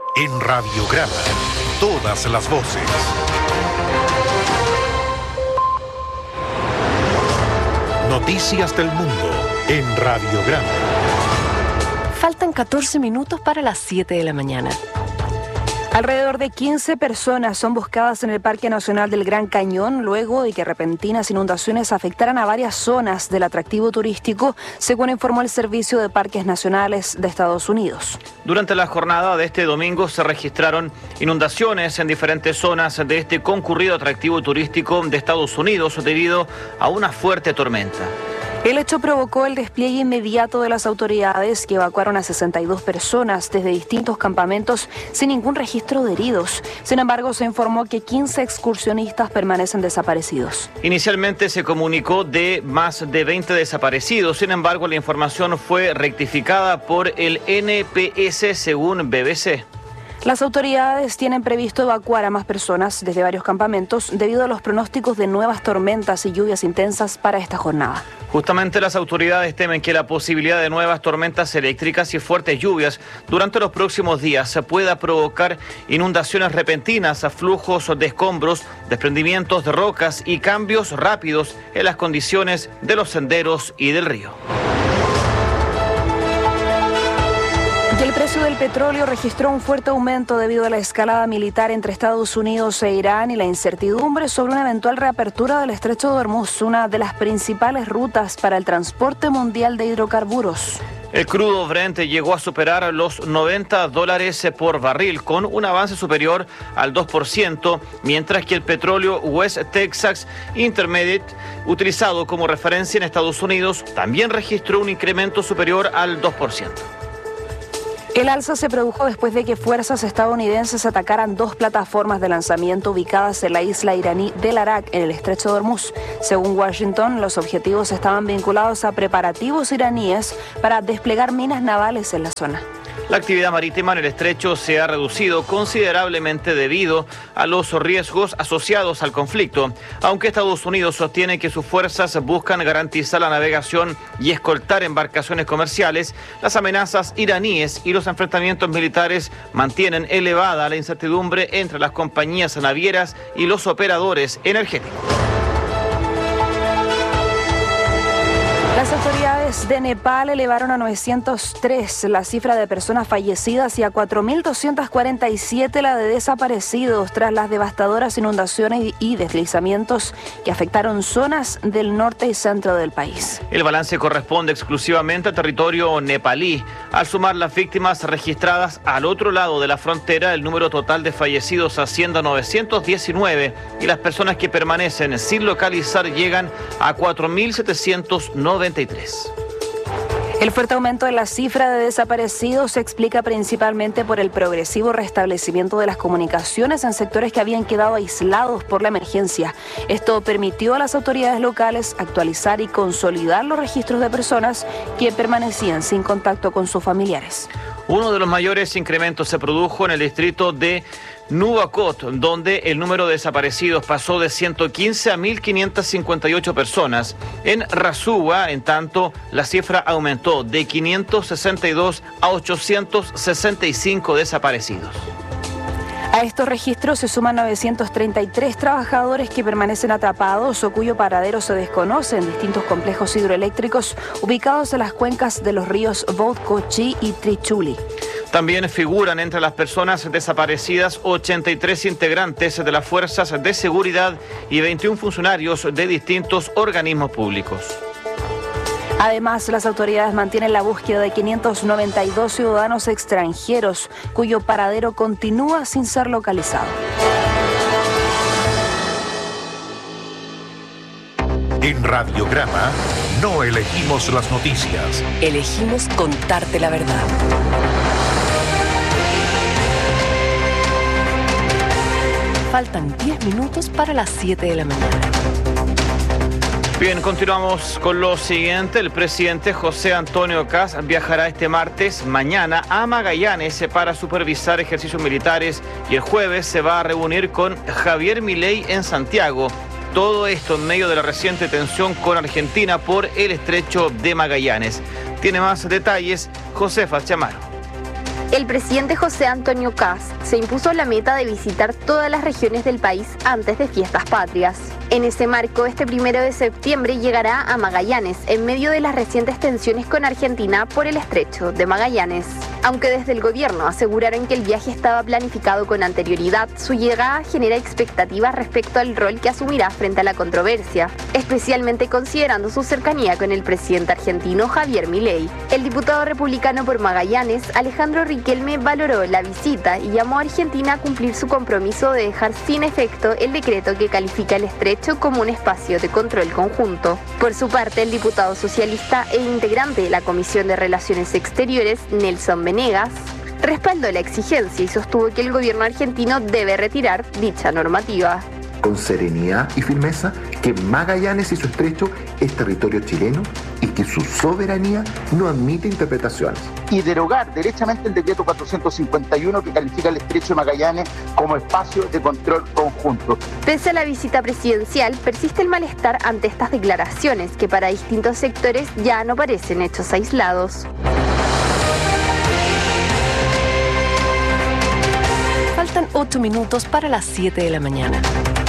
En Radiograma, todas las voces. Noticias del mundo en Radiograma. Faltan 14 minutos para las 7 de la mañana. Alrededor de 15 personas son buscadas en el Parque Nacional del Gran Cañón luego de que repentinas inundaciones afectaran a varias zonas del atractivo turístico, según informó el Servicio de Parques Nacionales de Estados Unidos. Durante la jornada de este domingo se registraron inundaciones en diferentes zonas de este concurrido atractivo turístico de Estados Unidos debido a una fuerte tormenta. El hecho provocó el despliegue inmediato de las autoridades, que evacuaron a 62 personas desde distintos campamentos sin ningún registro de heridos. Sin embargo, se informó que 15 excursionistas permanecen desaparecidos. Inicialmente se comunicó de más de 20 desaparecidos. Sin embargo, la información fue rectificada por el NPS según BBC. Las autoridades tienen previsto evacuar a más personas desde varios campamentos debido a los pronósticos de nuevas tormentas y lluvias intensas para esta jornada. Justamente las autoridades temen que la posibilidad de nuevas tormentas eléctricas y fuertes lluvias durante los próximos días pueda provocar inundaciones repentinas, flujos de escombros, desprendimientos de rocas y cambios rápidos en las condiciones de los senderos y del río. El precio del petróleo registró un fuerte aumento debido a la escalada militar entre Estados Unidos e Irán y la incertidumbre sobre una eventual reapertura del Estrecho de Hormuz, una de las principales rutas para el transporte mundial de hidrocarburos. El crudo Brent llegó a superar los $90 por barril, con un avance superior al 2%, mientras que el petróleo West Texas Intermediate, utilizado como referencia en Estados Unidos, también registró un incremento superior al 2%. El alza se produjo después de que fuerzas estadounidenses atacaran dos plataformas de lanzamiento ubicadas en la isla iraní del Arak, en el Estrecho de Hormuz. Según Washington, los objetivos estaban vinculados a preparativos iraníes para desplegar minas navales en la zona. La actividad marítima en el estrecho se ha reducido considerablemente debido a los riesgos asociados al conflicto, aunque Estados Unidos sostiene que sus fuerzas buscan garantizar la navegación y escoltar embarcaciones comerciales. Las amenazas iraníes y los enfrentamientos militares mantienen elevada la incertidumbre entre las compañías navieras y los operadores energéticos. Las autoridades de Nepal elevaron a 903 la cifra de personas fallecidas y a 4.247 la de desaparecidos tras las devastadoras inundaciones y deslizamientos que afectaron zonas del norte y centro del país. El balance corresponde exclusivamente al territorio nepalí. Al sumar las víctimas registradas al otro lado de la frontera, el número total de fallecidos asciende a 919 y las personas que permanecen sin localizar llegan a 4.793. El fuerte aumento de la cifra de desaparecidos se explica principalmente por el progresivo restablecimiento de las comunicaciones en sectores que habían quedado aislados por la emergencia. Esto permitió a las autoridades locales actualizar y consolidar los registros de personas que permanecían sin contacto con sus familiares. Uno de los mayores incrementos se produjo en el distrito de Nuwakot, donde el número de desaparecidos pasó de 115 a 1.558 personas. En Rasuwa, en tanto, la cifra aumentó de 562 a 865 desaparecidos. A estos registros se suman 933 trabajadores que permanecen atrapados o cuyo paradero se desconoce en distintos complejos hidroeléctricos ubicados en las cuencas de los ríos Vodkochi y Trichuli. También figuran entre las personas desaparecidas 83 integrantes de las fuerzas de seguridad y 21 funcionarios de distintos organismos públicos. Además, las autoridades mantienen la búsqueda de 592 ciudadanos extranjeros cuyo paradero continúa sin ser localizado. En Radiograma, no elegimos las noticias. Elegimos contarte la verdad. Faltan 10 minutos para las 7 de la mañana. Bien, continuamos con lo siguiente. El presidente José Antonio Kast viajará este martes, mañana, a Magallanes para supervisar ejercicios militares y el jueves se va a reunir con Javier Milei en Santiago. Todo esto en medio de la reciente tensión con Argentina por el estrecho de Magallanes. Tiene más detalles Josefa Chamaro. El presidente José Antonio Kast se impuso la meta de visitar todas las regiones del país antes de fiestas patrias. En ese marco, este 1 de septiembre llegará a Magallanes, en medio de las recientes tensiones con Argentina por el estrecho de Magallanes. Aunque desde el gobierno aseguraron que el viaje estaba planificado con anterioridad, su llegada genera expectativas respecto al rol que asumirá frente a la controversia, especialmente considerando su cercanía con el presidente argentino Javier Milei. El diputado republicano por Magallanes, Alejandro Riquelme, valoró la visita y llamó a Argentina a cumplir su compromiso de dejar sin efecto el decreto que califica el estrecho como un espacio de control conjunto. Por su parte, el diputado socialista e integrante de la Comisión de Relaciones Exteriores, Nelson Venegas, respaldó la exigencia y sostuvo que el gobierno argentino debe retirar dicha normativa. Con serenidad y firmeza que Magallanes y su estrecho es territorio chileno y que su soberanía no admite interpretaciones. Y derogar derechamente el decreto 451 que califica el estrecho de Magallanes como espacio de control conjunto. Pese a la visita presidencial, persiste el malestar ante estas declaraciones que para distintos sectores ya no parecen hechos aislados. Faltan 8 minutos para las 7 de la mañana.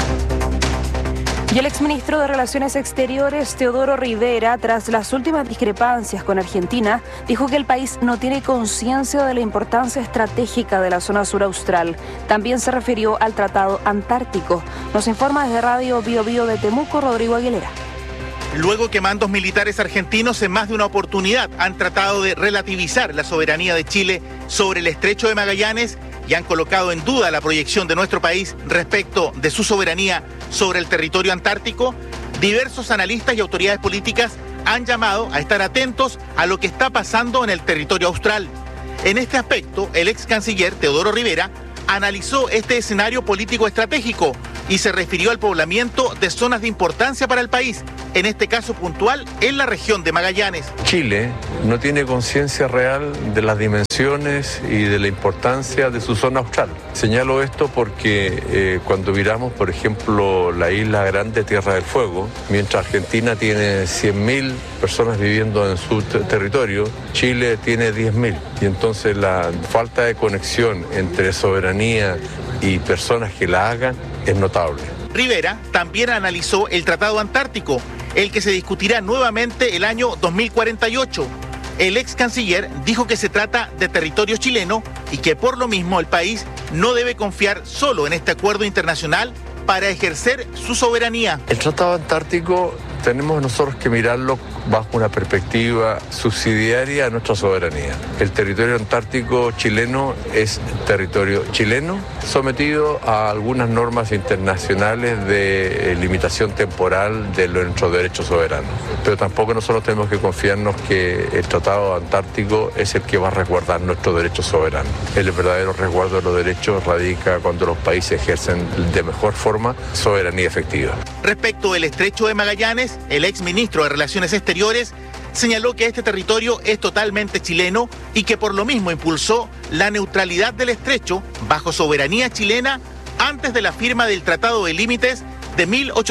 Y el exministro de Relaciones Exteriores, Teodoro Rivera, tras las últimas discrepancias con Argentina, dijo que el país no tiene conciencia de la importancia estratégica de la zona sur austral. También se refirió al Tratado Antártico. Nos informa desde Radio Bio Bio de Temuco, Rodrigo Aguilera. Luego que mandos militares argentinos en más de una oportunidad han tratado de relativizar la soberanía de Chile sobre el estrecho de Magallanes y han colocado en duda la proyección de nuestro país respecto de su soberanía sobre el territorio antártico, diversos analistas y autoridades políticas han llamado a estar atentos a lo que está pasando en el territorio austral. En este aspecto, el ex canciller Teodoro Rivera analizó este escenario político estratégico y se refirió al poblamiento de zonas de importancia para el país, en este caso puntual en la región de Magallanes. Chile no tiene conciencia real de las dimensiones y de la importancia de su zona austral. Señalo esto porque cuando miramos, por ejemplo, la isla grande Tierra del Fuego, mientras Argentina tiene 100.000 personas viviendo en su territorio, Chile tiene 10.000. Y entonces la falta de conexión entre soberanía y personas que la hagan es notable. Rivera también analizó el Tratado Antártico, el que se discutirá nuevamente el año 2048. El ex canciller dijo que se trata de territorio chileno y que por lo mismo el país no debe confiar solo en este acuerdo internacional para ejercer su soberanía. El Tratado Antártico tenemos nosotros que mirarlo bajo una perspectiva subsidiaria a nuestra soberanía. El territorio antártico chileno es territorio chileno, sometido a algunas normas internacionales de limitación temporal de nuestros derechos soberanos. Pero tampoco nosotros tenemos que confiarnos que el Tratado Antártico es el que va a resguardar nuestros derechos soberanos. El verdadero resguardo de los derechos radica cuando los países ejercen de mejor forma soberanía efectiva. Respecto del estrecho de Magallanes, el ex ministro de Relaciones Exteriores señaló que este territorio es totalmente chileno y que por lo mismo impulsó la neutralidad del estrecho bajo soberanía chilena antes de la firma del Tratado de Límites de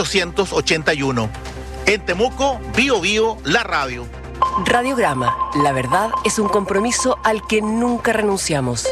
1881. En Temuco, Bio Bio, la radio. Radiograma, la verdad es un compromiso al que nunca renunciamos.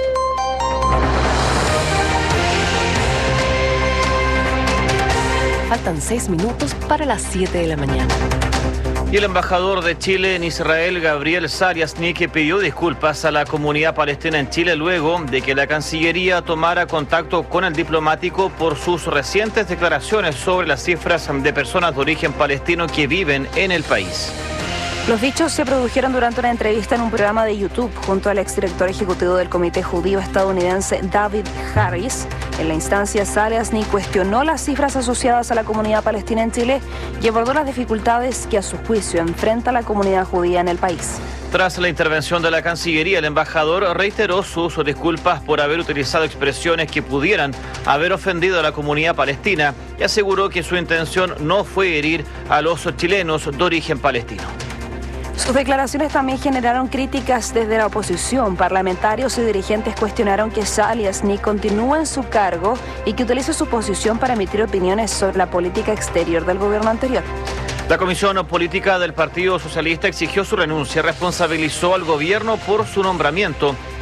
Faltan 6 minutos para las 7 de la mañana. Y el embajador de Chile en Israel, Gabriel Sariasnik, pidió disculpas a la comunidad palestina en Chile luego de que la Cancillería tomara contacto con el diplomático por sus recientes declaraciones sobre las cifras de personas de origen palestino que viven en el país. Los dichos se produjeron durante una entrevista en un programa de YouTube junto al exdirector ejecutivo del Comité Judío estadounidense David Harris. En la instancia, Sariasnik cuestionó las cifras asociadas a la comunidad palestina en Chile y abordó las dificultades que a su juicio enfrenta la comunidad judía en el país. Tras la intervención de la Cancillería, el embajador reiteró sus disculpas por haber utilizado expresiones que pudieran haber ofendido a la comunidad palestina y aseguró que su intención no fue herir a los chilenos de origen palestino. Sus declaraciones también generaron críticas desde la oposición. Parlamentarios y dirigentes cuestionaron que Sariasnik continúe en su cargo y que utilice su posición para emitir opiniones sobre la política exterior del gobierno anterior. La Comisión Política del Partido Socialista exigió su renuncia, responsabilizó al gobierno por su nombramiento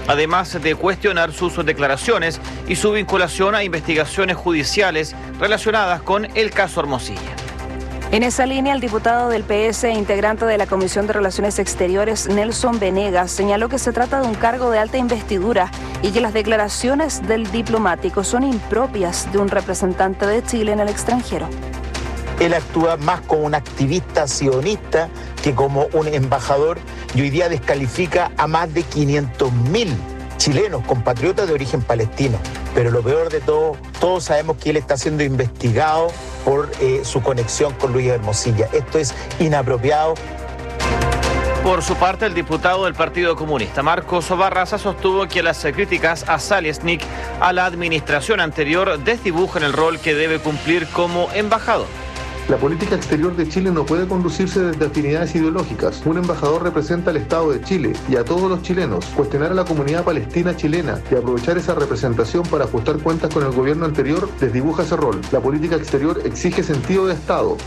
además de cuestionar sus declaraciones y su vinculación a investigaciones judiciales relacionadas con el caso Hermosilla. En esa línea, el diputado del PS e integrante de la Comisión de Relaciones Exteriores, Nelson Venegas, señaló que se trata de un cargo de alta investidura y que las declaraciones del diplomático son impropias de un representante de Chile en el extranjero. Él actúa más como un activista sionista que como un embajador y hoy día descalifica a más de 500.000 chilenos, compatriotas de origen palestino. Pero lo peor de todo, todos sabemos que él está siendo investigado por su conexión con Luis Hermosilla. Esto es inapropiado. Por su parte, el diputado del Partido Comunista, Marcos Barraza, sostuvo que las críticas a Zalesnik a la administración anterior desdibujan el rol que debe cumplir como embajador. La política exterior de Chile no puede conducirse desde afinidades ideológicas. Un embajador representa al Estado de Chile y a todos los chilenos. Cuestionar a la comunidad palestina chilena y aprovechar esa representación para ajustar cuentas con el gobierno anterior desdibuja ese rol. La política exterior exige sentido de Estado.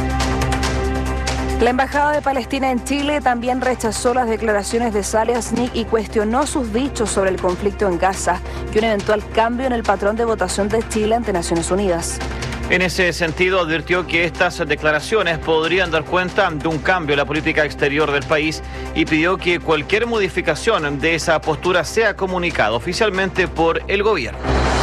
La Embajada de Palestina en Chile también rechazó las declaraciones de Zalesnik y cuestionó sus dichos sobre el conflicto en Gaza y un eventual cambio en el patrón de votación de Chile ante Naciones Unidas. En ese sentido, advirtió que estas declaraciones podrían dar cuenta de un cambio en la política exterior del país y pidió que cualquier modificación de esa postura sea comunicada oficialmente por el gobierno.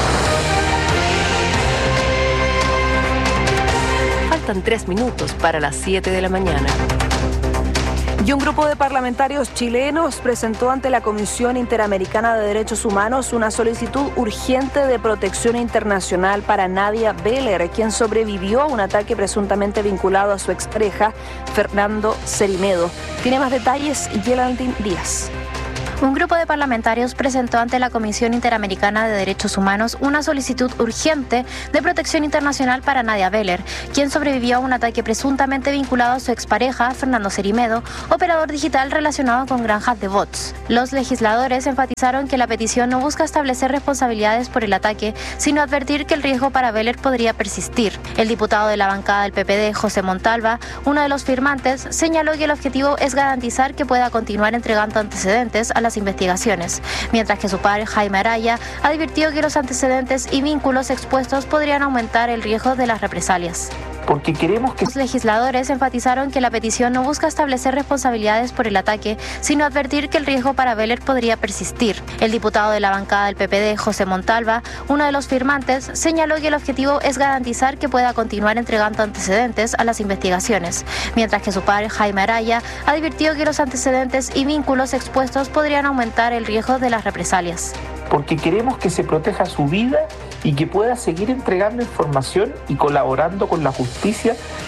Faltan 3 minutos para las 7 de la mañana. Y un grupo de parlamentarios chilenos presentó ante la Comisión Interamericana de Derechos Humanos una solicitud urgente de protección internacional para Nadia Beller, quien sobrevivió a un ataque presuntamente vinculado a su expareja, Fernando Cerimedo. Tiene más detalles Yelandín Díaz. Un grupo de parlamentarios presentó ante la Comisión Interamericana de Derechos Humanos una solicitud urgente de protección internacional para Nadia Beller, quien sobrevivió a un ataque presuntamente vinculado a su expareja, Fernando Cerimedo, operador digital relacionado con granjas de bots. Los legisladores enfatizaron que la petición no busca establecer responsabilidades por el ataque, sino advertir que el riesgo para Beller podría persistir. El diputado de la bancada del PPD, José Montalva, uno de los firmantes, señaló que el objetivo es garantizar que pueda continuar entregando antecedentes a las investigaciones, mientras que su padre, Jaime Araya, advirtió que los antecedentes y vínculos expuestos podrían aumentar el riesgo de las represalias. Porque queremos que... Los legisladores enfatizaron que la petición no busca establecer responsabilidades por el ataque, sino advertir que el riesgo para Beller podría persistir. El diputado de la bancada del PPD, José Montalva, uno de los firmantes, señaló que el objetivo es garantizar que pueda continuar entregando antecedentes a las investigaciones, mientras que su padre, Jaime Araya, advirtió que los antecedentes y vínculos expuestos podrían aumentar el riesgo de las represalias. Porque queremos que se proteja su vida y que pueda seguir entregando información y colaborando con la justicia